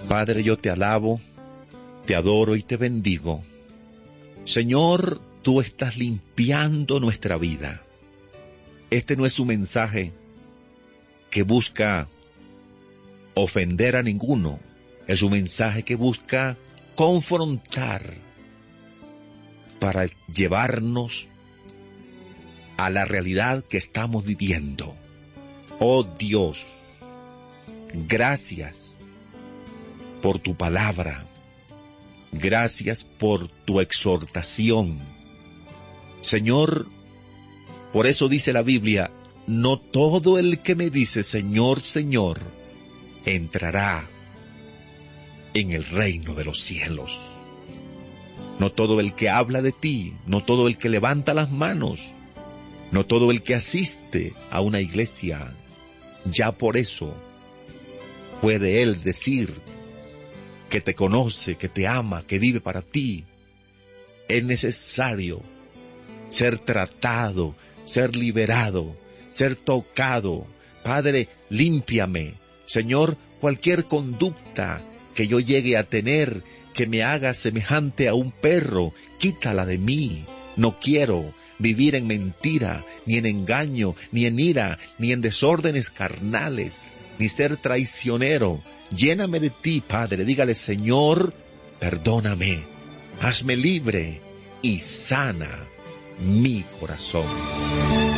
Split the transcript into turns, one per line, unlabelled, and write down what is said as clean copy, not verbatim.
Padre, yo te alabo, te adoro y te bendigo. Señor, tú estás limpiando nuestra vida. Este no es un mensaje que busca ofender a ninguno. Es un mensaje que busca confrontar para llevarnos a la realidad que estamos viviendo. Oh Dios, gracias por tu palabra. Gracias por tu exhortación. Señor, por eso dice la Biblia, no todo el que me dice Señor, Señor, entrará en el reino de los cielos. No todo el que habla de ti, no todo el que levanta las manos, no todo el que asiste a una iglesia, ya por eso puede él decir que te conoce, que te ama, que vive para ti. Es necesario ser tratado, ser liberado, ser tocado. Padre, límpiame. Señor, cualquier conducta que yo llegue a tener que me haga semejante a un perro, quítala de mí. No quiero vivir en mentira, ni en engaño, ni en ira, ni en desórdenes carnales, ni ser traicionero. Lléname de ti, Padre. Dígale, Señor, perdóname, hazme libre y sana mi corazón.